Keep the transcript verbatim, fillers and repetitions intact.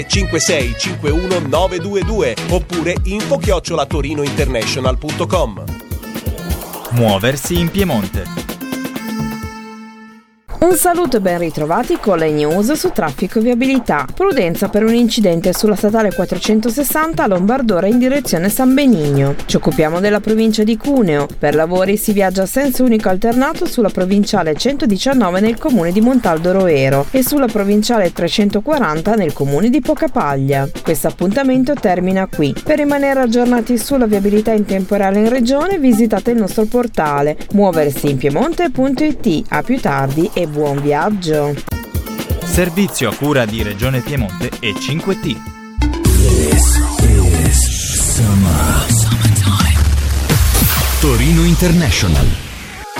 cinque sei cinque uno nove due due oppure info chiocciola torinointernational punto com. Muoversi in Piemonte. Un saluto e ben ritrovati con le news su traffico e viabilità. Prudenza per un incidente sulla statale quattrocentosessanta a Lombardora in direzione San Benigno. Ci occupiamo della provincia di Cuneo. Per lavori si viaggia a senso unico alternato sulla provinciale centodiciannove nel comune di Montaldo Roero e sulla provinciale trecentoquaranta nel comune di Pocapaglia. Questo appuntamento termina qui. Per rimanere aggiornati sulla viabilità in tempo reale in regione visitate il nostro portale muoversi in piemonte punto it. A più tardi e buon viaggio. Servizio a cura di Regione Piemonte e cinque T. This is summer. Summertime. Torino International.